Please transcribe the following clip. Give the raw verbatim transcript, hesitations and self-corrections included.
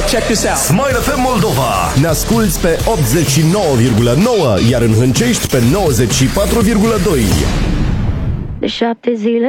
check this out. Smile F M Moldova. Ne asculți pe optzeci și nouă virgulă nouă, iar în Hâncești pe nouăzeci și patru virgulă doi. De șapte zile